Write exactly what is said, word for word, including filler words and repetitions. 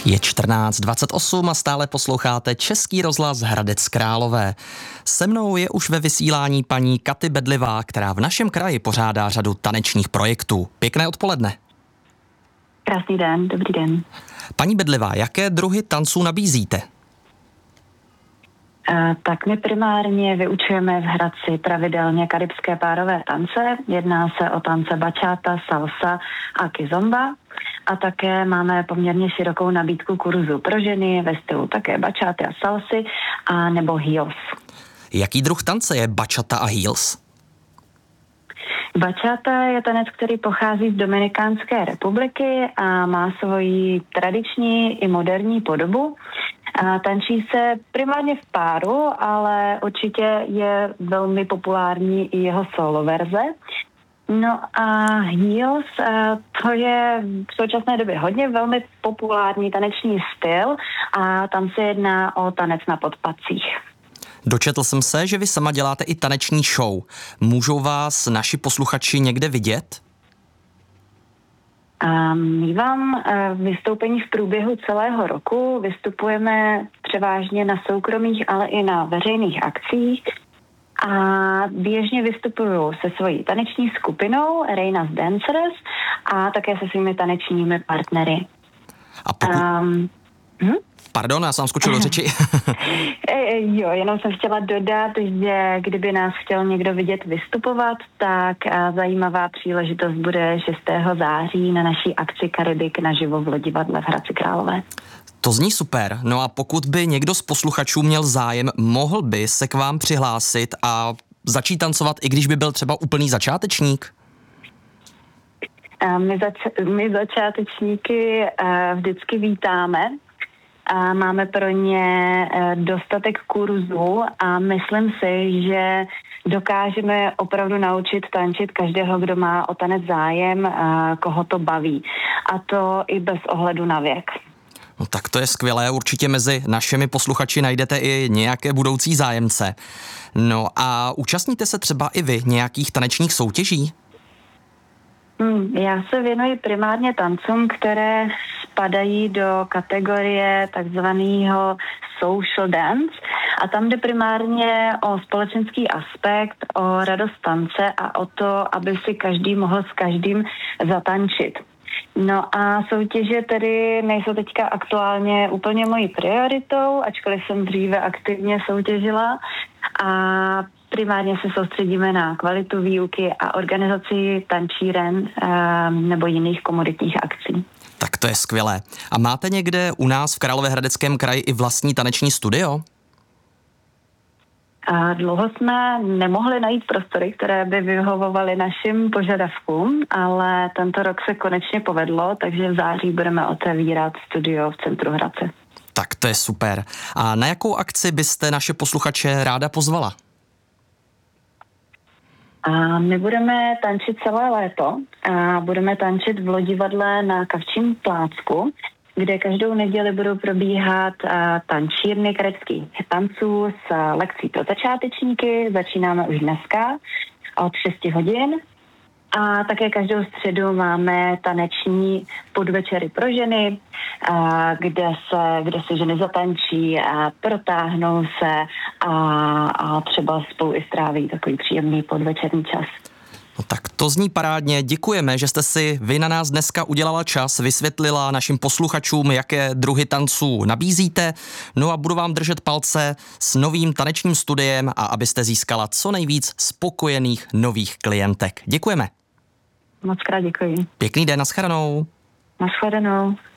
Je čtrnáct dvacet osm a stále posloucháte Český rozhlas Hradec Králové. Se mnou je už ve vysílání paní Katy Bedlivá, která v našem kraji pořádá řadu tanečních projektů. Pěkné odpoledne. Krásný den, dobrý den. Paní Bedlivá, jaké druhy tanců nabízíte? Tak my primárně vyučujeme v Hradci pravidelně karibské párové tance. Jedná se o tance bachata, salsa a kizomba. A také máme poměrně širokou nabídku kurzů pro ženy ve stylu také bachaty a salsy a nebo heels. Jaký druh tance je bachata a heels? Bachata je tanec, který pochází z Dominikánské republiky a má svoji tradiční i moderní podobu. A tančí se primárně v páru, ale určitě je velmi populární i jeho solo verze. No a heels, to je v současné době hodně velmi populární taneční styl a tam se jedná o tanec na podpatcích. Dočetl jsem se, že vy sama děláte i taneční show. Můžou vás naši posluchači někde vidět? Mívám vystoupení v průběhu celého roku. Vystupujeme převážně na soukromých, ale i na veřejných akcích. A běžně vystupuju se svojí taneční skupinou Reina's Dancers a také se svými tanečními partnery. A pokud... Um, hm? Pardon, já jsem skočil do řeči. Jo, jenom jsem chtěla dodat, že kdyby nás chtěl někdo vidět vystupovat, tak zajímavá příležitost bude šestého září na naší akci Karibik naživo v Lodivadle v Hradci Králové. To zní super. No a pokud by někdo z posluchačů měl zájem, mohl by se k vám přihlásit a začít tancovat, i když by byl třeba úplný začátečník? My, zač- my začátečníky vždycky vítáme. A máme pro ně dostatek kurzů a myslím si, že dokážeme opravdu naučit tančit každého, kdo má o tanec zájem, koho to baví. A to i bez ohledu na věk. No tak to je skvělé, určitě mezi našimi posluchači najdete i nějaké budoucí zájemce. No a účastníte se třeba i vy nějakých tanečních soutěží? Hmm, já se věnuji primárně tancům, které spadají do kategorie takzvaného social dance a tam jde primárně o společenský aspekt, o radost tance a o to, aby si každý mohl s každým zatančit. No a soutěže tedy nejsou teďka aktuálně úplně mojí prioritou, ačkoliv jsem dříve aktivně soutěžila a primárně se soustředíme na kvalitu výuky a organizaci tančíren e, nebo jiných komoditních akcí. Tak to je skvělé. A máte někde u nás v Královéhradeckém kraji i vlastní taneční studio? A dlouho jsme nemohli najít prostory, které by vyhovovaly našim požadavkům, ale tento rok se konečně povedlo, takže v září budeme otevírat studio v centru Hradce. Tak to je super. A na jakou akci byste naše posluchače ráda pozvala? A my budeme tančit celé léto a budeme tančit v Lodivadle na Kavčím plácku, kde každou neděli budou probíhat uh, tančírny karibských tanců s uh, lekcí pro začátečníky. Začínáme už dneska od šesti hodin. A také každou středu máme taneční podvečery pro ženy, uh, kde se, kde se ženy zatančí a protáhnou se a, a třeba spolu i stráví takový příjemný podvečerní čas. No tak to zní parádně. Děkujeme, že jste si vy na nás dneska udělala čas, vysvětlila našim posluchačům, jaké druhy tanců nabízíte. No a budu vám držet palce s novým tanečním studiem a abyste získala co nejvíc spokojených nových klientek. Děkujeme. Moc krát děkuji. Pěkný den, nashledanou. Nashledanou.